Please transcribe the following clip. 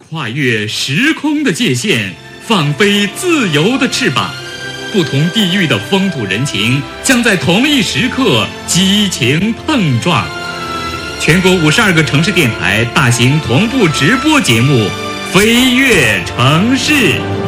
跨越时空的界限，放飞自由的翅膀。不同地域的风土人情将在同一时刻激情碰撞。全国52个城市电台大型同步直播节目《飞跃城市》。